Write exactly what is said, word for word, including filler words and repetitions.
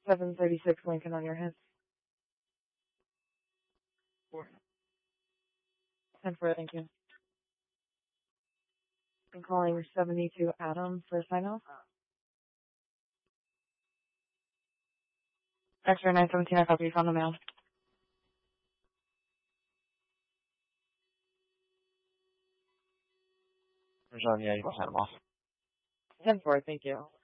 seven thirty-six Lincoln on your head. Four. ten four, thank you. I'm calling seventy-two Adam for a sign-off. X-ray nine seventeen, I copy you found the mail. Rajon, yeah, you can sign them off. ten four, thank you.